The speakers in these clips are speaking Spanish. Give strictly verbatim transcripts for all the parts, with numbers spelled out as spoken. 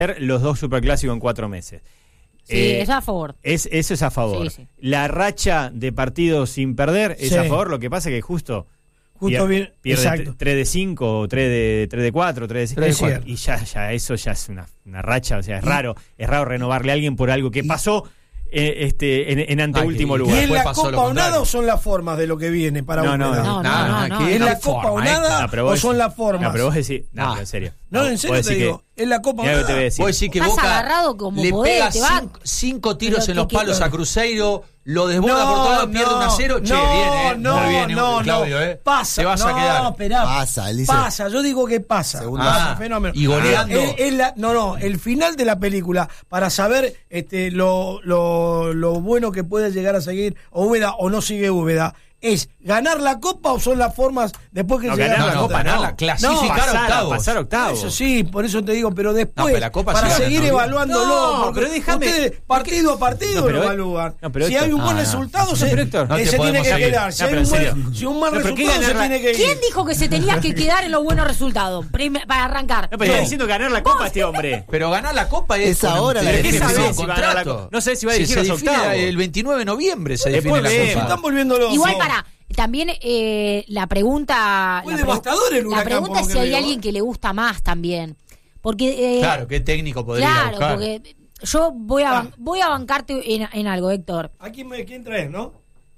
los dos superclásicos en cuatro meses. Sí, eh, eso es a favor. Es, eso es a favor. Sí, sí. La racha de partidos sin perder es Sí. a favor. Lo que pasa es que justo, Justo pier- bien, pierde exacto. tres de cinco, o tres de, tres de cuatro, tres de Es cinco. cierto. Y ya, ya eso ya es una, una racha. O sea, es raro. Es raro renovarle a alguien por algo que pasó eh, este, en, en anteúltimo Ah, que- ¿Y lugar. es Después la pasó lo Copa o nada contrario. o son las formas de lo que viene para No, no, Úbeda? No, no, No, no, no, no. aquí ¿Es no la hay Copa forma, o eh. nada No, pero o vos son decís- las formas? No, pero vos decís. No, No. pero en serio. No, en Vos serio te decís que- digo, es la Copa o mirá lo que te voy a nada. decir. Vos decís que Estás Boca agarrado como le podés, pega te va- cinco, cinco tiros Pero en los te- palos que- a Cruzeiro, lo desborda por todos lados, pierde un a cero. Che, no, bien, eh. no, Muy bien, no, Claudio, no. eh. Pasa, Te vas no, a quedar. esperá. Pasa, Elise. Pasa, yo digo que pasa. Segundo. Pasa, Ah, fenómeno. y goleando. Es- es la- no, no, el final de la película, para saber este, lo, lo, lo bueno que puede llegar a seguir Úbeda o no sigue Úbeda, ¿es ganar la Copa o son las formas después que No, llega ganar la la Copa? Copa, no. la clasificar No, a pasar, octavos. pasar octavos. Eso sí, por eso te digo, pero después, No, pero la Copa para se gana, seguir ¿no? evaluándolo, No, porque pero déjame- ustedes partido a partido No, pero- lo evalúan. no, pero si Héctor- hay un buen Ah, no. resultado, No, se, pero Héctor, no eh, te se tiene podemos que seguir. quedar. Si, No, hay pero un en buen, serio. si un mal No, pero ¿qué resultado, se ganar la- tiene que ir. ¿Quién dijo que se tenías que quedar en los buenos resultados? Prim- para arrancar. No, pero está diciendo ganar la Copa este hombre. Pero ganar la Copa es, Es con- ahora se la define definición. con ¿Qué sabés si va a ganar la contrato. Copa? No sé si va a Se- dirigir se los define octavos. el veintinueve de noviembre se Después define la vemos. Se Copa. están volviendo locos. Igual para, también eh, la pregunta... Fue la, pre- devastador el la Huracán, pregunta por lo es que si hay veo, alguien ¿eh? que le gusta más también. Porque... eh, Claro, ¿qué técnico podría ir a Claro, buscar? porque yo voy a, Ah. ban- voy a bancarte en, en algo, Héctor. ¿A quién, me- quién traes, no?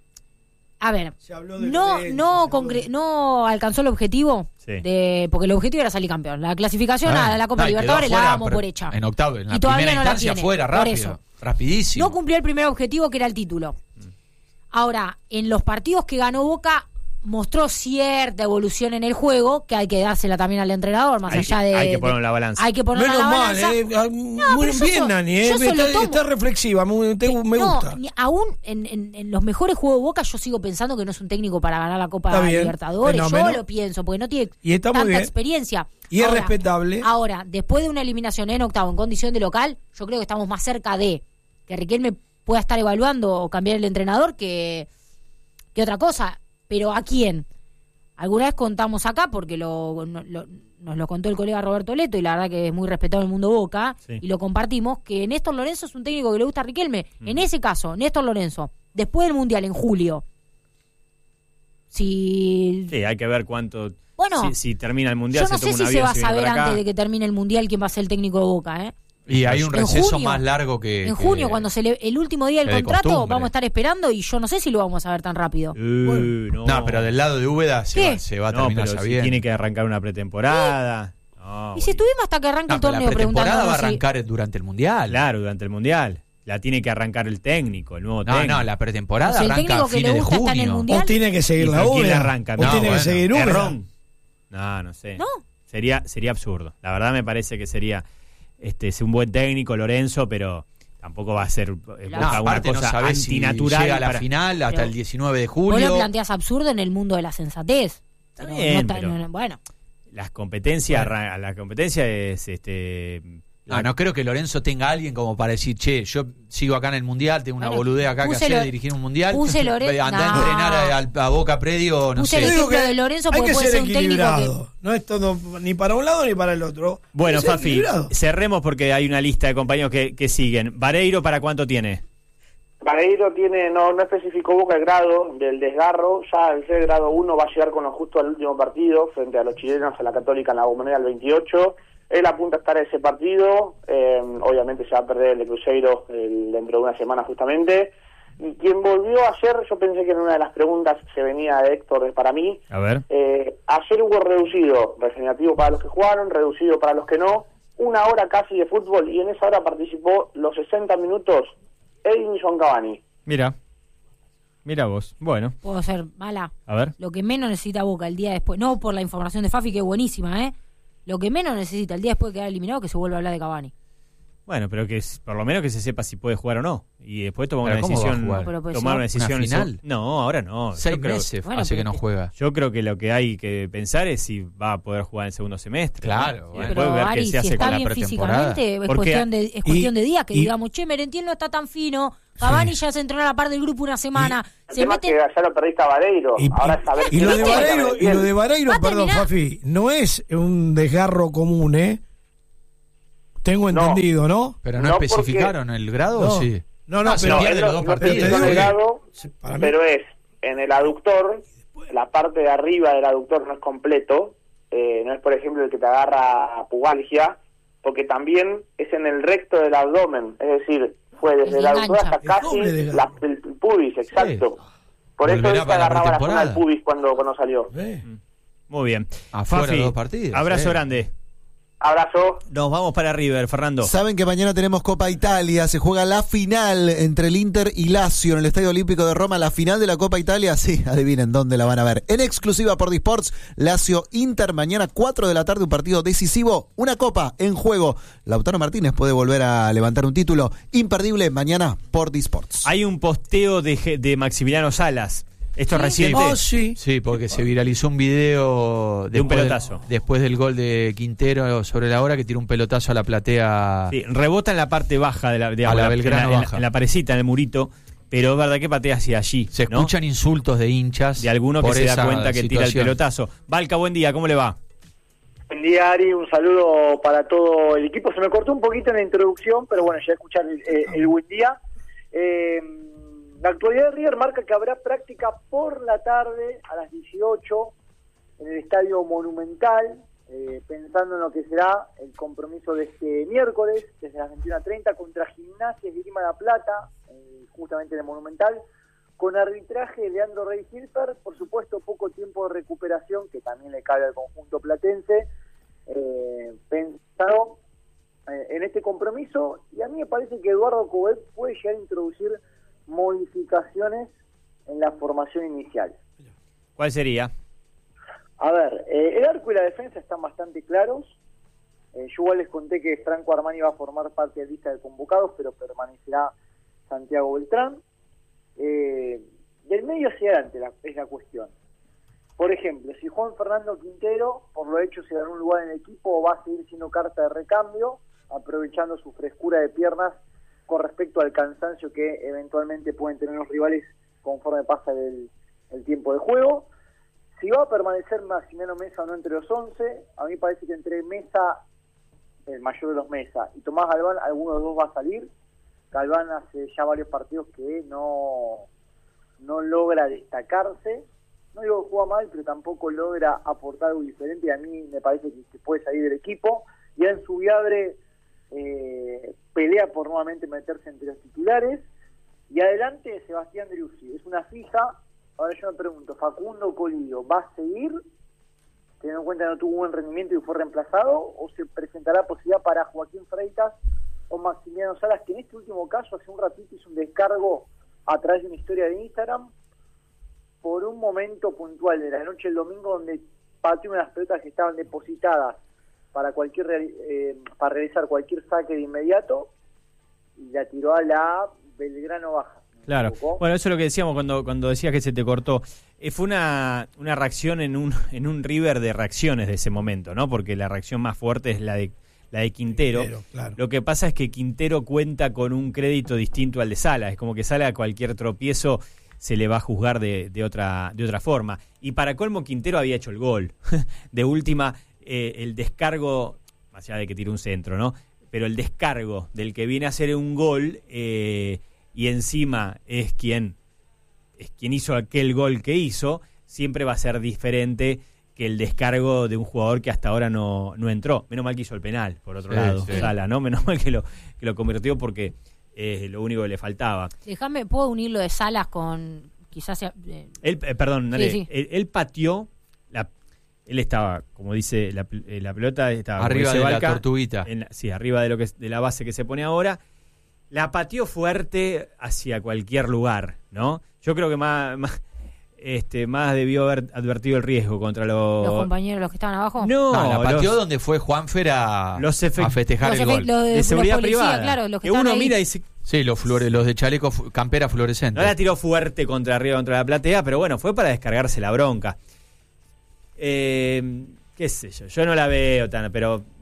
A ver, Se habló de no, Lorenzo, no, se habló concre- de- no alcanzó el objetivo, Sí. de porque el objetivo era salir campeón. La clasificación Ah, a la Copa no, y quedó Libertadores la afuera, damos pero por hecha. En octavo, en la Y todavía primera no la instancia tiene, fuera por rápido, eso. rapidísimo. No cumplió el primer objetivo, que era el título. Ahora, en los partidos que ganó Boca, mostró cierta evolución en el juego, que hay que dársela también al entrenador, más Hay allá que- de... hay que de- ponerlo en la balanza. Hay que ponerlo Menos en la mal, balanza. eh. Ah, Muy pero yo bien, so- Nani, eh. yo se lo Está, tomo. está reflexiva, me, te- me No, gusta. ni- aún en, en- en los mejores juegos de Boca yo sigo pensando que no es un técnico para ganar la Copa Está bien, Libertadores. fenómeno. Yo lo pienso, porque no tiene Y está muy tanta bien. experiencia. Y es Ahora- respetable. Ahora, después de una eliminación en octavo en condición de local, yo creo que estamos más cerca de que Riquelme pueda estar evaluando o cambiar el entrenador que, que otra cosa. Pero ¿a quién? Alguna vez contamos acá, porque lo, no- lo- nos lo contó el colega Roberto Leto, y la verdad que es muy respetado en el mundo Boca, Sí. y lo compartimos, que Néstor Lorenzo es un técnico que le gusta a Riquelme. Mm. En ese caso, Néstor Lorenzo, después del Mundial, en julio, si... Sí, hay que ver cuánto. Bueno, si, si termina el mundial, yo no se sé toma si un se avión, va a se viene saber para acá. antes de que termine el Mundial quién va a ser el técnico de Boca, ¿eh? Y hay un En receso junio- más largo que... En que- junio, cuando se le, el último día del que de contrato, costumbre. vamos a estar esperando y yo no sé si lo vamos a ver tan rápido. Uh, no. No, pero del lado de Úbeda se ¿Qué? va, se va a No, terminar pero si sabiendo. tiene que arrancar una pretemporada. No, Y si estuvimos hasta que arranque No, el pero la torneo pretemporada preguntando va a arrancar durante el Mundial. Claro, durante el mundial. La tiene que arrancar el técnico, el nuevo No, técnico. no, la pretemporada O sea, el arranca técnico a que le fines de gusta está en el junio. Mundial. O tiene que seguir ¿Y la con quién Úbeda. arranca? O No, tiene que bueno, seguir Úbeda. Errón. No, no sé. No. Sería, sería absurdo. La verdad me parece que sería este es un buen técnico, Lorenzo, pero tampoco va a ser eh, No, Boca No, una aparte no cosa sabés si antinatural. llega a la para- final hasta Pero- el diecinueve de Vos julio. lo planteás absurdo en el mundo de la sensatez. Está Pero bien, no pero- no- bueno, Las competencias, Bueno. arran- la competencia es este No, no creo que Lorenzo tenga a alguien como para decir, che, yo sigo acá en el Mundial, tengo una Bueno, boludez acá que puse hacer, Lo- dirigir un Mundial. puse Loren- Andá no. a entrenar a, a Boca Predio, no Puse sé. el Digo ejemplo que de Lorenzo hay porque que puede ser ser un técnico equilibrado. No es todo ni para un lado ni para el otro. Bueno, Hay que ser Fafi, equilibrado. cerremos porque hay una lista de compañeros que, que siguen. Vareiro, ¿para cuánto tiene? Vareiro tiene, no, no especificó Boca el grado del desgarro, ya el ser grado uno va a llegar con lo justo al último partido, frente a los chilenos, a la Católica en la Bombonera el veintiocho. Él apunta a estar en ese partido, eh, obviamente se va a perder el de Cruzeiro el, dentro de una semana justamente. Y quien volvió ayer, yo pensé que en una de las preguntas se venía de Héctor para mí, A ver. eh, ayer hubo reducido, regenerativo para los que jugaron, reducido para los que no, una hora casi de fútbol, y en esa hora participó los sesenta minutos Edinson Cavani. Mira. Mira vos. Bueno, puedo ser mala. a ver. Lo que menos necesita Boca el día después, no por la información de Fafi, que es buenísima, ¿eh? Lo que menos necesita el día después de quedar eliminado, que se vuelva a hablar de Cavani. Bueno, pero que es- por lo menos que se sepa si puede jugar o no. Y después tomar ¿Pero una cómo va a decisión. jugar? No, pero puede tomar ser. una decisión. ¿Una final? No, ahora no. Seis Yo creo- meses Bueno, hace pero que no te- juega. Yo creo que lo que hay que pensar es si va a poder jugar en el segundo semestre. Claro, ¿no? Y bueno. después Pero ver qué Ari, se si hace está con la bien pretemporada. físicamente, es Porque- cuestión de, es cuestión y- de días, que y- digamos, che, Merentiel no está tan fino, Cavani ya se entrenó a la par del grupo una semana, El se tema mete... es que ya lo perdiste a Vareiro, Y, ahora es saber y que lo no de juega Vareiro, y Merentiel. lo de Vareiro, Va a perdón, terminar. Fafi, no es un desgarro común, ¿eh? Tengo No. entendido, ¿no? Pero no, No, especificaron el grado, No. ¿o sí? No, no, Ah, se pero, pierde los dos no partidos. Pero te especifican digo el que- grado, sí, para mí- pero es en el aductor, la parte de arriba del aductor no es completo, eh, no es por ejemplo el que te agarra pubalgia, porque también es en el recto del abdomen, es decir, fue desde El el aductor engancha. hasta El doble casi de la, garro. el pubis, exacto. Por eso Volverá él se para la agarraba la zona del pretemporada. pubis cuando, cuando salió. Eh. Muy bien. Afuera Fafi, de dos partidos, abrazo eh. grande. Abrazo. Nos vamos para River, Fernando. Saben que mañana tenemos Copa Italia, se juega la final entre el Inter y Lazio en el Estadio Olímpico de Roma, la final de la Copa Italia, sí, adivinen dónde la van a ver. En exclusiva por Disports, Lazio Inter, mañana cuatro de la tarde, un partido decisivo, una copa en juego. Lautaro Martínez puede volver a levantar un título imperdible mañana por Disports. Hay un posteo de, Je- de Maximiliano Salas. Esto es reciente. Oh, sí. Sí, porque se viralizó un video De un después pelotazo. Del, después del gol de Quintero sobre la hora, que tiró un pelotazo a la platea. Sí, rebota en la parte baja de la, digamos, A la en Belgrano en la, baja. en la parecita, en el murito, pero es verdad que patea hacia allí. Se ¿no? escuchan insultos de hinchas De alguno que por se da esa cuenta que tira el situación. pelotazo. Valca, buen día, ¿cómo le va? Buen día, Ari, un saludo para todo el equipo. Se me cortó un poquito en la introducción, pero bueno, ya escuchar el, eh, el buen día. Eh, la actualidad de River marca que habrá práctica por la tarde a las dieciocho en el Estadio Monumental, eh, pensando en lo que será el compromiso de este miércoles, desde las veintiuna treinta, contra Gimnasia de Lima de la Plata, eh, justamente en el Monumental, con arbitraje de Leandro Rey Hilper, por supuesto poco tiempo de recuperación, que también le cabe al conjunto platense, eh, pensado eh, en este compromiso, y a mí me parece que Eduardo Coudet puede llegar a introducir modificaciones en la formación inicial. ¿Cuál sería? A ver, eh, el arco y la defensa están bastante claros. Eh, yo igual les conté que Franco Armani va a formar parte de la lista de convocados, pero permanecerá Santiago Beltrán. Eh, del medio hacia adelante la, es la cuestión. Por ejemplo, si Juan Fernando Quintero, por lo hecho, se ganó un lugar en el equipo, va a seguir siendo carta de recambio, aprovechando su frescura de piernas con respecto al cansancio que eventualmente pueden tener los rivales conforme pasa el, el tiempo de juego. Si va a permanecer Maximiliano Mesa o no entre los once, a mí parece que entre Mesa, el mayor de los Mesa, y Tomás Galván, alguno de los dos va a salir. Galván hace ya varios partidos que no, no logra destacarse. No digo que juega mal, pero tampoco logra aportar algo diferente, y a mí me parece que, que puede salir del equipo. Y en su viabre eh, pelea por nuevamente meterse entre los titulares. Y adelante Sebastián Driussi, es una fija. Ahora yo me pregunto, ¿Facundo Colidio va a seguir, teniendo en cuenta que no tuvo buen rendimiento y fue reemplazado, o se presentará posibilidad para Joaquín Freitas o Maximiliano Salas, que en este último caso hace un ratito hizo un descargo a través de una historia de Instagram por un momento puntual de la noche del domingo, donde pateó unas pelotas que estaban depositadas para cualquier eh, para realizar cualquier saque de inmediato, y la tiró a la Belgrano baja. Claro. Bueno, eso es lo que decíamos cuando cuando decías que se te cortó. Eh, fue una, una reacción en un en un River de reacciones de ese momento, ¿no? Porque la reacción más fuerte es la de la de Quintero. Quintero, claro. Lo que pasa es que Quintero cuenta con un crédito distinto al de Sala. Es como que Sala a cualquier tropiezo se le va a juzgar de, de otra de otra forma. Y para colmo, Quintero había hecho el gol. De última, eh, el descargo, más allá de que tiró un centro, ¿no? Pero el descargo del que viene a hacer un gol, eh, y encima es quien, es quien hizo aquel gol que hizo, siempre va a ser diferente que el descargo de un jugador que hasta ahora no, no entró. Menos mal que hizo el penal, por otro Sí, lado, sí. Sala, ¿no? Menos mal que lo, que lo convirtió, porque es lo único que le faltaba. Déjame, ¿puedo unir lo de Salas con quizás... sea, eh, Él, eh, perdón, dale, Sí, sí. Él, él pateó, la, él estaba, como dice, la, eh, la pelota estaba como Arriba dice de la Valca, tortuguita. en la- sí, arriba de lo que es- de la base que se pone ahora. La pateó fuerte hacia cualquier lugar, ¿no? Yo creo que más, más, este, más debió haber advertido el riesgo contra los... los compañeros, los que estaban abajo. No, No, la pateó los- donde fue Juanfer a, Los efect- a festejar Los el efe- gol. los de, de los seguridad policías, privada. claro, los que, que uno estaban ahí. mira y dice, Sí, los, flore, los de chaleco fu- campera fluorescente. no la tiró fuerte contra arriba, contra la platea, pero bueno, fue para descargarse la bronca. Eh, qué sé yo, yo no la veo tan, pero bueno,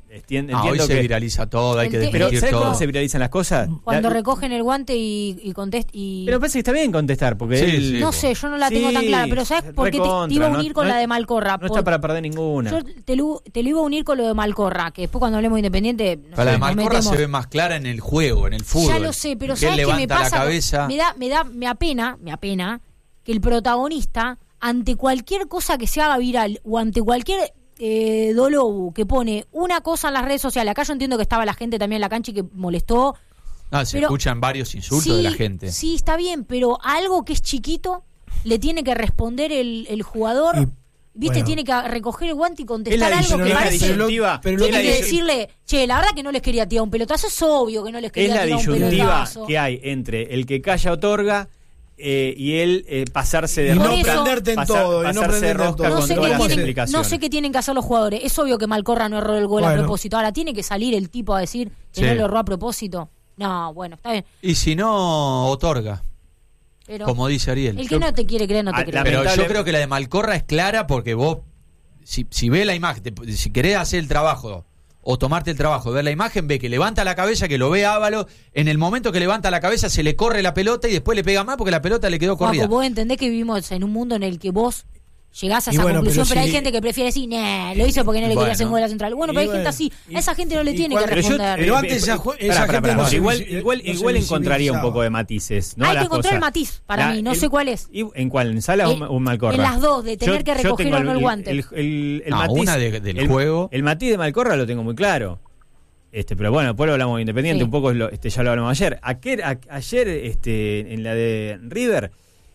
Entiendo, Ah, hoy entiendo se que... viraliza todo, hay El que te- Pero desmentir ¿sabes todo. cómo se viralizan las cosas? Cuando La- recogen el guante y, y contest y Pero parece que está bien contestar, porque Sí, él... sí. no sé, yo no la tengo Sí, tan clara, pero ¿sabes por qué te, te recontra, iba a no- unir con no- la de Malcorra? No Por- está para perder ninguna. Yo te lo, te lo iba a unir con lo de Malcorra, que después cuando hablemos de Independiente no Para la de sé, nos Malcorra metemos. se ve más clara en el juego, en el fútbol. Ya lo sé, pero que él ¿sabes qué me levanta pasa? la cabeza. Me da, me da, me apena, me apena que el protagonista, ante cualquier cosa que se haga viral o ante cualquier eh, dolobu que pone una cosa en las redes sociales, acá yo entiendo que estaba la gente también en la cancha y que molestó. No, se pero- escuchan varios insultos sí, de la gente. Sí, está bien, pero a algo que es chiquito le tiene que responder el, el jugador. Y, Viste, bueno. tiene que recoger el guante y Es contestar la, algo disyun- que es la parece. disyuntiva. pero Tiene la que disyun- decirle, che, la verdad que no les quería tirar un pelotazo, es obvio que no les Es quería la tirar un disyuntiva pelotazo. que hay entre el que calla otorga eh, y él eh, pasarse de Y no Por eso- prenderte en pasar- todo, y no pasarse prenderte en rosca todo. No con sé, todas qué las ¿Cómo se- tienen, explicaciones. no sé qué tienen que hacer los jugadores. Es obvio que Malcorra no erró el gol a Bueno. propósito. Ahora, ¿tiene que salir el tipo a decir que Sí. no lo erró a propósito? No, bueno, está bien. Y si no, otorga, Pero como dice Ariel. el que no te quiere creer, no te Ah, cree. la- Pero Lamentable- yo creo que la de Malcorra es clara porque vos, si, si ves la imagen, te- si querés hacer el trabajo o tomarte el trabajo de ver la imagen, ve que levanta la cabeza, que lo ve Ávalo, en el momento que levanta la cabeza se le corre la pelota y después le pega más porque la pelota le quedó corrida. Juaco, vos entendés que vivimos en un mundo en el que vos llegás a Y esa bueno, conclusión, pero pero, hay si- gente que prefiere decir, nah, lo hizo porque no le Bueno. quería hacer un gol a Central. Bueno, Y pero hay bueno, gente así. y- A esa gente no le y tiene cuál- que Pero yo- responder. Pero eh, antes eh, esa ju- pará, esa pará, gente pará, no se igual, visi- igual, no se igual encontraría un visibilizaba. poco de matices, ¿no? Hay a que las encontrar el cosas. matiz para mí, no sé cuál es. y- ¿En cuál? ¿En Sala o Eh, o en Malcorra? en las dos, de tener que yo recoger tengo o no el guante. El, el- el No, matiz, una de- del el- juego. El matiz de Malcorra lo tengo muy claro. Este, pero bueno, después lo hablamos de Independiente, Sí. un poco lo- este, ya lo hablamos ayer. Ayer, a- ayer este, en la de River,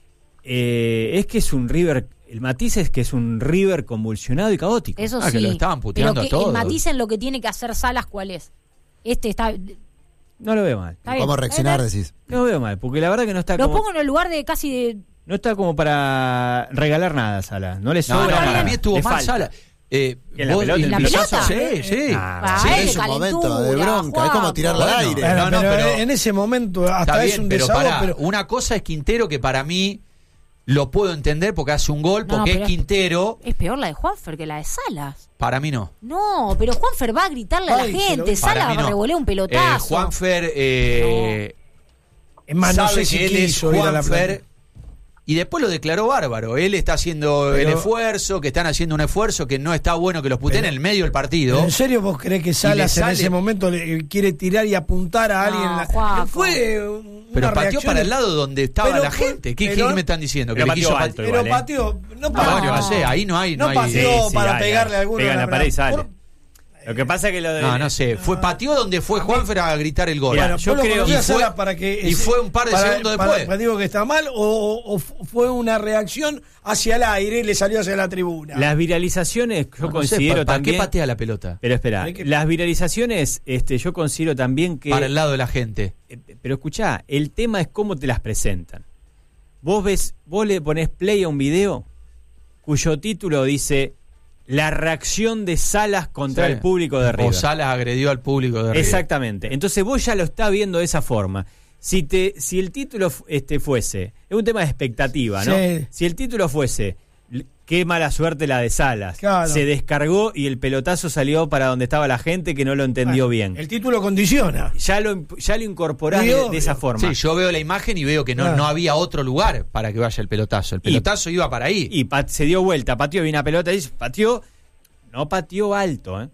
eh, es que es un River, el matiz es que es un River convulsionado y caótico. Eso Ah, sí. que lo estaban puteando pero a que todos. el matiz en lo que tiene que hacer Salas, ¿cuál es? Este está. No lo veo mal. está bien. ¿Cómo reaccionar, Está bien. decís? No lo veo mal, porque la verdad que no está Lo como, pongo en el lugar de casi de. no está como para regalar nada, Sala. No le No, sobra no, nada. para mí estuvo Le mal falta. Sala. Eh, ¿En la vos- pelota? y ¿En la pelotazo, pelota? Sí, sí. Ah, Ah, Sí, eh, es un momento de calentura, bronca, es como tirarla Juaco. al aire. Bueno, No, no, pero, pero- en ese momento hasta Está es bien, un pero desahogo, pará, pero una cosa es Quintero que para mí lo puedo entender porque hace un gol, No, porque pero es Quintero, Es peor la de Juanfer que la de Salas. para mí no. No, pero Juanfer va a gritarle a la Ay, gente. pero- Para Salas mí no. revolea un Eh, pelotazo. Juanfer, eh, es más, no sabe sé si que él es quiso ir a la Juanfer playa. y después lo declaró bárbaro. Él está haciendo el Pero- esfuerzo, que están haciendo un esfuerzo, que no está bueno que los puteen Pero- en el medio del partido. ¿En serio vos creés que Salas en sale- ese momento le quiere tirar y apuntar a No, alguien? en la- Juaco. Fue una Pero pateó reacción para de- el lado donde estaba Pero la fue- gente. ¿Qué, pero- qué me están diciendo? Que pero le quiso pateó patear. alto. Pero igual, ¿eh? pateó, no No, pateó, bueno, no sé, ahí no hay. No, no hay- pateó Sí, sí, para hay, pegarle hay. a alguno. Pega en la verdad. pared y sale. Por- Lo que pasa es que lo de... No, no sé. Fue pateó donde fue Juanfer a gritar el gol. Mira, Bueno, yo yo creo- creo y fue- para que y fue un par de para- segundos para- después. para- digo que está mal o, o fue una reacción hacia el aire y le salió hacia la tribuna. Las viralizaciones, yo No, no sé, considero ¿para, ¿para también... qué patea la pelota? Pero espera, Hay que- las viralizaciones, este, yo considero también que... Para el lado de la gente. Eh, Pero escuchá, el tema es cómo te las presentan. Vos ves, vos le ponés play a un video cuyo título dice La reacción de Salas contra Sí. el público de River. O Salas agredió al público de River. Exactamente. Entonces vos ya lo estás viendo de esa forma. Si te, si el título fu- este fuese, es un tema de expectativa, ¿no? Sí. Si el título fuese l- qué mala suerte la de Salas. Claro. Se descargó y el pelotazo salió para donde estaba la gente que no lo entendió bien. El título condiciona. Ya lo, imp- ya lo incorporás Sí, de, obvio. de esa forma. Sí, yo veo la imagen y veo que no, Claro. no había otro lugar para que vaya el pelotazo. El pelotazo iba para ahí. Y pat- se dio vuelta, pateó, viene una pelota y dice, pateó, no pateó alto, ¿eh?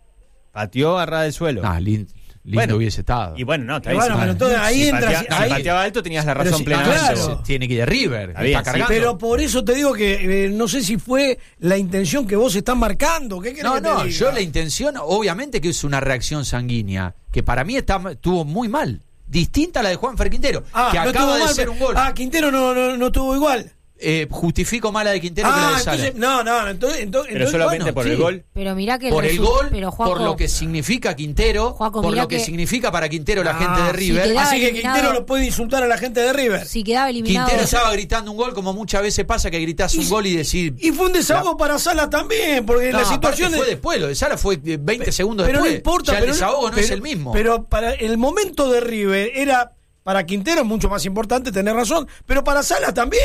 Pateó a ras del suelo. Ah, lin- lindo Bueno, hubiese estado. Y bueno, no, está Y bien. bueno, si- pero entonces ahí si entra- patea- si ahí- pateaba alto tenías la Pero razón si- plenamente. claro. Se tiene que ir de River. Está Está, bien, sí, cargando. Pero por eso te digo que eh, no sé si fue la intención que vos estás marcando. ¿Qué querés No, que te no, diga? yo la intención, obviamente que es una reacción sanguínea, que para mí está, estuvo muy mal. Distinta a la de Juanfer Quintero, Ah, que no acaba estuvo de mal, ser pero- un gol. Ah, Quintero no, no, no estuvo igual. Eh, justifico más la de Quintero que la Ah, de Sala. entonces, no, no, entonces, entonces, Pero entonces, solamente bueno, por sí. el gol. Pero mirá que por el resu- gol, pero, Juaco, por lo que significa Quintero, Juaco, por mirá lo que, que- significa para Quintero la Ah, gente de si River. quedaba Así que eliminado- Quintero lo puede insultar a la gente de River. si quedaba eliminado. Quintero estaba gritando un gol como muchas veces pasa que gritás un gol y decís... Y fue un desahogo para Sala también, porque en No, la aparte situación fue después, lo de Sala fue eh, veinte segundos pero después. no importa, Ya pero el desahogo no pero- es el mismo. Pero para el momento de River era para Quintero mucho más importante, tener razón, pero para Sala también.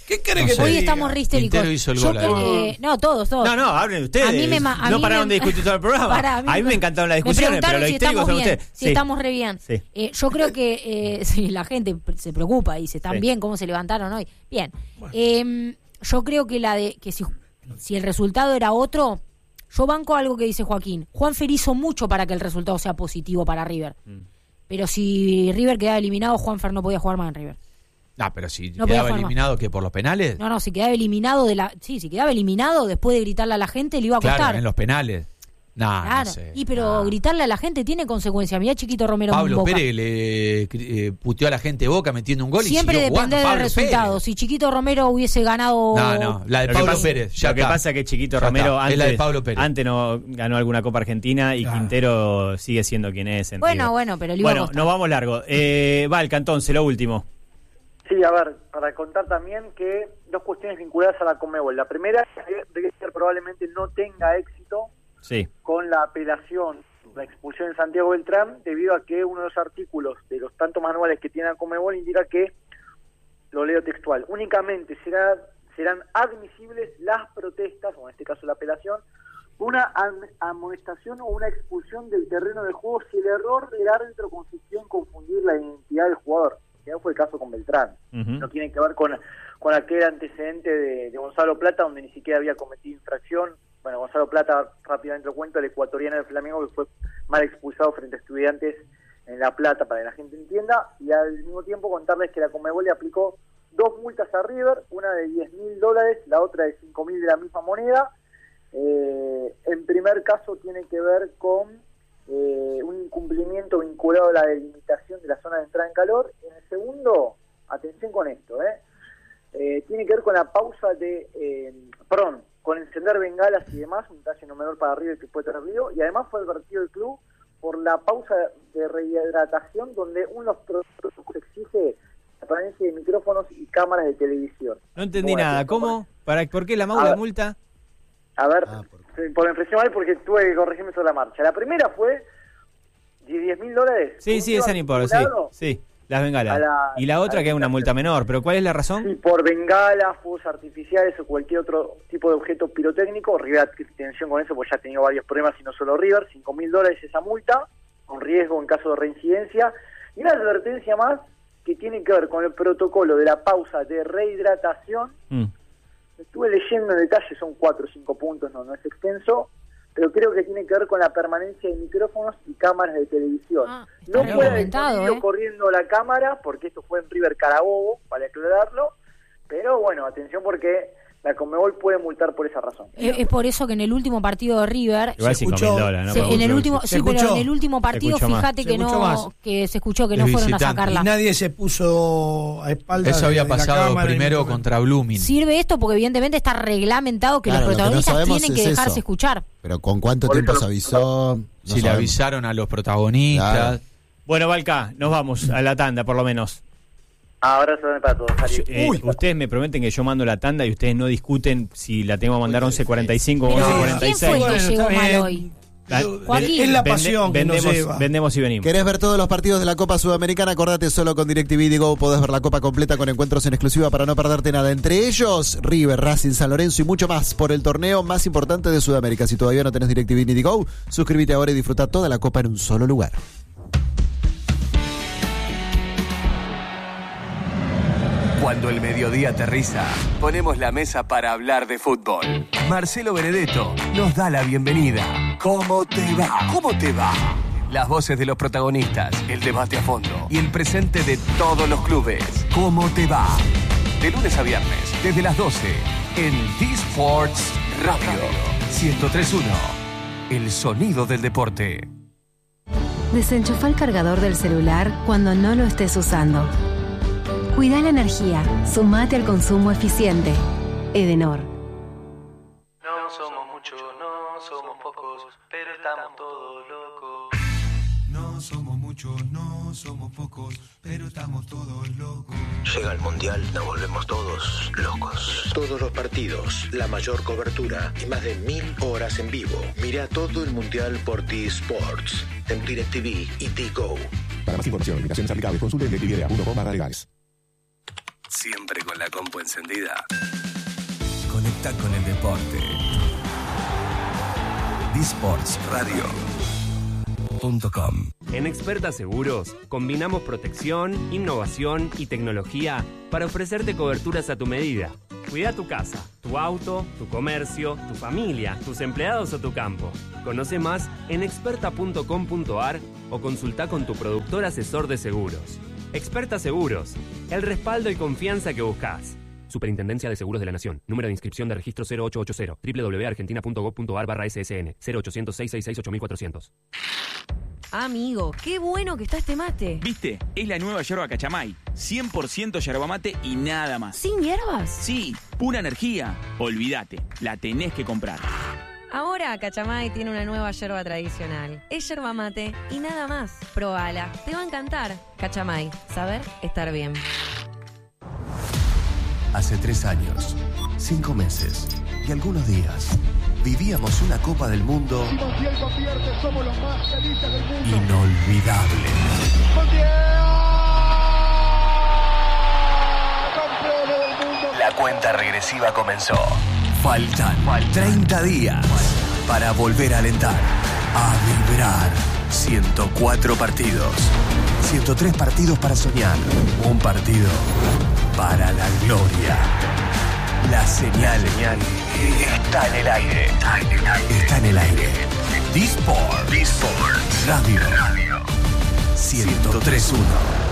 ¿Qué crees No que sé. te Hoy diga? estamos re histéricos. Quintero hizo el Yo gol creo ahí. que- no, todos, todos. No, no, hablen ustedes. A mí me ma- a no mí pararon me- de discutir todo el programa. Pará, a, mí me, encantaron las Me discusiones, pero preguntaron los si histéricos estamos son bien, ustedes. si Sí. estamos re bien. Sí. Eh, yo creo que eh, sí, la gente se preocupa y se están Sí. bien, cómo se levantaron hoy. Bien. Eh, yo creo que la de que si, si el resultado era otro, yo banco algo que dice Joaquín. Juanfer hizo mucho para que el resultado sea positivo para River. Mm. Pero si River quedaba eliminado, Juanfer no podía jugar más en River. Ah, pero si No podía quedaba jugar más. eliminado, ¿qué? ¿Por los penales? No, no, si quedaba eliminado de la, sí, si quedaba eliminado después de gritarle a la gente le iba a costar. Claro, en los penales. Nah, Claro. no sé. Y pero Nah. gritarle a la gente tiene consecuencias. Mirá Chiquito Romero en Pablo Boca. Pérez le eh, puteó a la gente de Boca metiendo un gol Siempre y siguió depende jugando del Pablo resultado. Pérez. Si Chiquito Romero hubiese ganado. No, no, la de Lo que Pablo pasa- Pérez. Ya lo que está. pasa es que Chiquito Ya Romero está. antes, Es la de Pablo Pérez. antes no ganó alguna Copa Argentina y Claro. Quintero sigue siendo quien es. En Bueno, River. bueno, pero le iba a Bueno, costar. nos vamos largo. Eh, Valca, entonces, lo último. Sí, a ver, para contar también que dos cuestiones vinculadas a la Conmebol. La primera, que River probablemente no tenga éxito Sí. con la apelación, la expulsión de Santiago Beltrán, debido a que uno de los artículos de los tantos manuales que tiene la Conmebol indica que, lo leo textual, únicamente será, serán admisibles las protestas, o en este caso la apelación, una am- amonestación o una expulsión del terreno de juego si el error del árbitro consistió en confundir la identidad del jugador. Que fue el caso con Beltrán. Ujú. No tiene que ver con, con aquel antecedente de, de Gonzalo Plata, donde ni siquiera había cometido infracción. Bueno, Gonzalo Plata, rápidamente lo cuento, el ecuatoriano del Flamengo, que fue mal expulsado frente a Estudiantes en La Plata, para que la gente entienda, y al mismo tiempo contarles que la Conmebol le aplicó dos multas a River, una de diez mil dólares, la otra de cinco mil de la misma moneda. Eh, en primer caso tiene que ver con eh, un incumplimiento vinculado a la delimitación de la zona de entrada en calor. En el segundo, atención con esto, ¿eh? Eh, tiene que ver con la pausa de, eh, perdón, con encender bengalas y demás, un detalle no menor para River que fue tardío, y además fue advertido el club por la pausa de rehidratación, donde uno de los protocolos exige la presencia de micrófonos y cámaras de televisión. No entendí Bueno, nada. atención con ¿Cómo? ¿Para, ¿Por qué la A Mau la ver. multa? A ver, Ah, por- por la impresión mal porque tuve que corregirme sobre la marcha. La primera fue de diez mil dólares. Sí, Un sí, IVA esa no importa. Sí, vinculado, sí, las bengalas. a la- y la otra a que es una la- multa menor. ¿Pero cuál es la razón? Sí, por bengalas, fuegos artificiales o cualquier otro tipo de objeto pirotécnico. River, atención con eso, porque ya ha tenido varios problemas y no solo River. cinco mil dólares esa multa, con riesgo en caso de reincidencia. Y una advertencia más que tiene que ver con el protocolo de la pausa de rehidratación. Mm. Estuve leyendo en detalle, son cuatro o cinco puntos, no, no es extenso, pero creo que tiene que ver con la permanencia de micrófonos y cámaras de televisión. Ah, está no bien fue argumentado, detenido ¿eh? corriendo la cámara, porque esto fue en River Carabobo, para aclararlo, pero bueno, atención porque la Conmebol puede multar por esa razón. Es, es por eso que en el último partido de River. Igual Se cinco mil escuchó- dólares, ¿no? se- Por en el mucho. último, ¿Se sí, pero escuchó? en el último partido, escuchó más. fíjate Se que escuchó no, más. que se escuchó que Es no fueron a visitante. sacarla. Y nadie se puso a espaldas. Eso había de la pasado cámara, primero ni mucho contra Blooming. Sirve esto porque evidentemente está reglamentado que Claro, los lo que no protagonistas sabemos tienen que es dejarse eso. escuchar. Pero ¿con cuánto Por tiempo eso se lo- avisó? No si le sabemos. avisaron a los protagonistas. Claro. Bueno, Valca, nos vamos a la tanda, por lo menos. Abrazo para todos. Ariel. Eh, Uy. ustedes me prometen que yo mando la tanda y ustedes no discuten si la tengo que mandar once cuarenta y cinco o Pero, once ¿quién cuarenta y fue seis. el que llegó está mal bien. hoy? Ah, Joaquín. Es la Vende- pasión que nos vendemos, lleva. vendemos y venimos. ¿Querés ver todos los partidos de la Copa Sudamericana? Acordate, solo con DirecTV y Go podés ver la Copa completa con encuentros en exclusiva para no perderte nada. Entre ellos, River, Racing, San Lorenzo y mucho más por el torneo más importante de Sudamérica. Si todavía no tenés DirecTV ni Go, suscríbete ahora y disfruta toda la Copa en un solo lugar. Cuando el mediodía aterriza, ponemos la mesa para hablar de fútbol. Marcelo Benedetto nos da la bienvenida. ¿Cómo te va? ¿Cómo te va? Las voces de los protagonistas, el debate a fondo y el presente de todos los clubes. ¿Cómo te va? De lunes a viernes, desde las doce, en D-Sports Radio ciento tres punto uno. El sonido del deporte. Desenchufa el cargador del celular cuando no lo estés usando. Cuida la energía. Sumate al consumo eficiente. Edenor. No somos muchos, no somos pocos, pero estamos todos locos. No somos muchos, no somos pocos, pero estamos todos locos. Llega el Mundial, nos volvemos todos locos. Todos los partidos, la mayor cobertura y más de mil horas en vivo. Mira todo el Mundial por T-Sports, en DirecTV y T-Go. Para más información, invitaciones aplicables, consulte en directv punto com barra legales. siempre con la compu encendida. Conecta con el deporte. disports radio punto com. En Experta Seguros combinamos protección, innovación y tecnología para ofrecerte coberturas a tu medida. Cuida tu casa, tu auto, tu comercio, tu familia, tus empleados o tu campo. Conoce más en experta punto com punto a r o consulta con tu productor asesor de seguros. Experta Seguros, el respaldo y confianza que buscas. Superintendencia de Seguros de la Nación. Número de inscripción de registro cero ocho ocho cero. doble u doble u doble u punto argentina punto gov punto a r barra S S N. cero ochocientos, seiscientos sesenta y seis, ocho mil cuatrocientos. Amigo, qué bueno que está este mate. ¿Viste? Es la nueva yerba Cachamay. cien por ciento yerba mate y nada más. ¿Sin hierbas? Sí, pura energía. Olvídate, la tenés que comprar. Ahora Cachamay tiene una nueva yerba tradicional. Es yerba mate y nada más. Probala, te va a encantar. Cachamay, saber estar bien. Hace tres años, cinco meses y algunos días, vivíamos una Copa del Mundo inolvidable. La cuenta regresiva comenzó. Faltan treinta días para volver a alentar, a vibrar. ciento cuatro partidos, ciento tres partidos para soñar, un partido para la gloria. La señal está en el aire. Está en el aire. disports Radio ciento tres punto uno.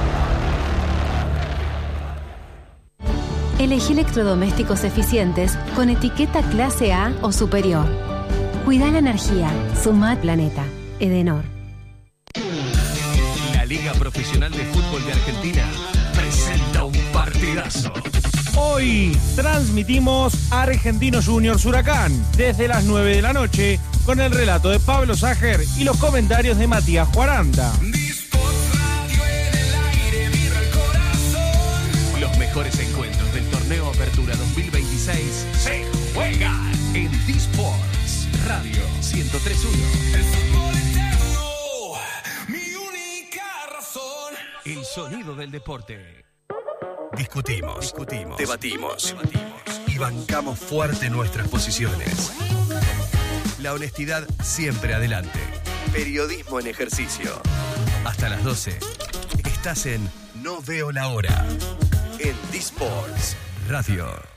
Elegí electrodomésticos eficientes con etiqueta clase A o superior. Cuida la energía. Suma al planeta. Edenor. La Liga Profesional de Fútbol de Argentina presenta un partidazo. Hoy transmitimos Argentinos Juniors Huracán desde las nueve de la noche con el relato de Pablo Ságer y los comentarios de Matías Juaranda. Los mejores encuentros del torneo Apertura dos mil veintiséis se juegan en disports Radio ciento tres punto uno. El fútbol eterno, mi única razón. El sonido del deporte. Discutimos, discutimos, debatimos, debatimos y bancamos fuerte nuestras posiciones. La honestidad siempre adelante. Periodismo en ejercicio. Hasta las doce. Estás en No Veo la Hora. En disports Radio.